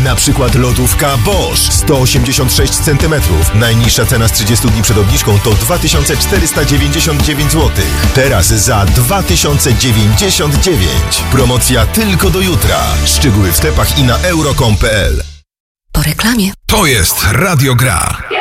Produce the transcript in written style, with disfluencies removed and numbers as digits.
Na przykład lodówka Bosch 186 cm. Najniższa cena z 30 dni przed obniżką to 2499 zł. Teraz za 2099. Promocja tylko do jutra. Szczegóły w sklepach i na euro.com.pl. Po reklamie. To jest Radio Gra.